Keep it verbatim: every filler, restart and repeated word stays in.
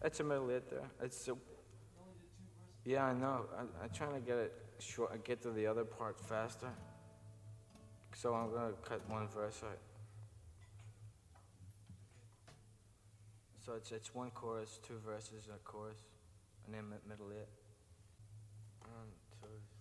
It's a middle eight there. It's a, yeah, I know. I, I'm trying to get it short, get to the other part faster. So I'm gonna cut one verse out. So it's it's one chorus, two verses, a chorus, and then middle eight. One, two.